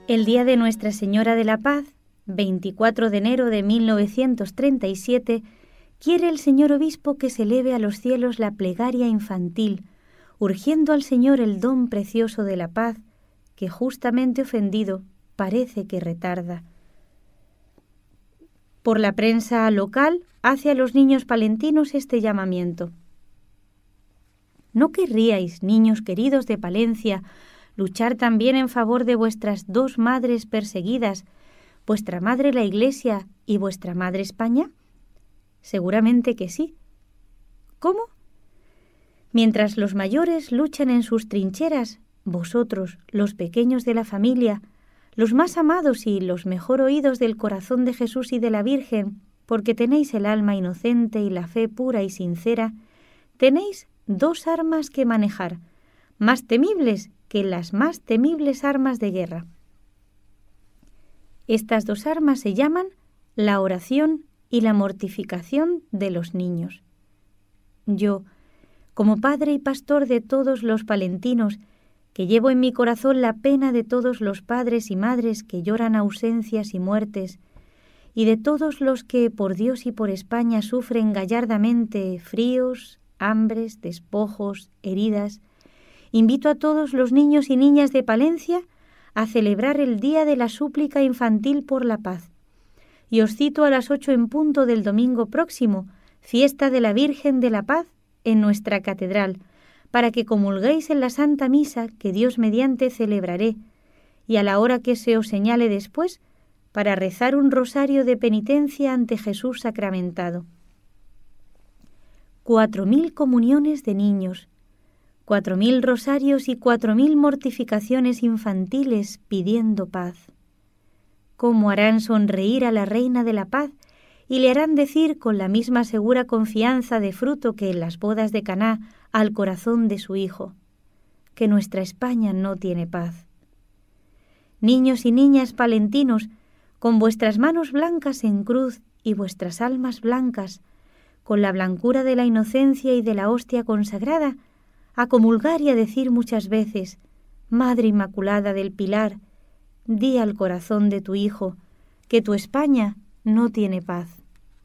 El día de Nuestra Señora de la Paz, 24 de enero de 1937, quiere el señor obispo que se eleve a los cielos la plegaria infantil, urgiendo al Señor el don precioso de la paz, que justamente ofendido parece que retarda. Por la prensa local hace a los niños palentinos este llamamiento. ¿No querríais, niños queridos de Palencia, luchar también en favor de vuestras dos madres perseguidas, vuestra madre la Iglesia y vuestra madre España? Seguramente que sí. ¿Cómo? Mientras los mayores luchan en sus trincheras, vosotros, los pequeños de la familia, los más amados y los mejor oídos del corazón de Jesús y de la Virgen, porque tenéis el alma inocente y la fe pura y sincera, tenéis dos armas que manejar, más temibles que las más temibles armas de guerra. Estas dos armas se llaman la oración y la mortificación de los niños. Yo, como padre y pastor de todos los palentinos, que llevo en mi corazón la pena de todos los padres y madres que lloran ausencias y muertes, y de todos los que por Dios y por España sufren gallardamente fríos, hambres, despojos, heridas, invito a todos los niños y niñas de Palencia a celebrar el Día de la Súplica Infantil por la Paz. Y os cito a las 8 en punto del domingo próximo, fiesta de la Virgen de la Paz, en nuestra catedral, para que comulguéis en la Santa Misa que Dios mediante celebraré, y a la hora que se os señale después, para rezar un rosario de penitencia ante Jesús sacramentado. 4.000 comuniones de niños, 4.000 rosarios y 4.000 mortificaciones infantiles pidiendo paz. ¿Cómo harán sonreír a la Reina de la Paz y le harán decir con la misma segura confianza de fruto que en las bodas de Caná al corazón de su Hijo, que nuestra España no tiene paz? Niños y niñas palentinos, con vuestras manos blancas en cruz y vuestras almas blancas, con la blancura de la inocencia y de la hostia consagrada, a comulgar y a decir muchas veces: Madre Inmaculada del Pilar, di al corazón de tu Hijo que tu España no tiene paz.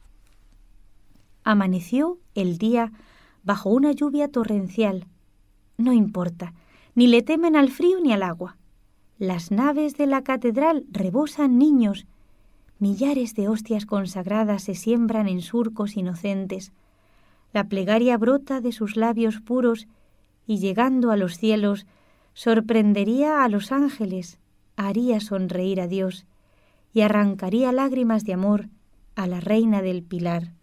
Amaneció el día bajo una lluvia torrencial. No importa, ni le temen al frío ni al agua. Las naves de la catedral rebosan niños. Millares de hostias consagradas se siembran en surcos inocentes. La plegaria brota de sus labios puros y, llegando a los cielos, sorprendería a los ángeles, haría sonreír a Dios y arrancaría lágrimas de amor a la Reina del Pilar.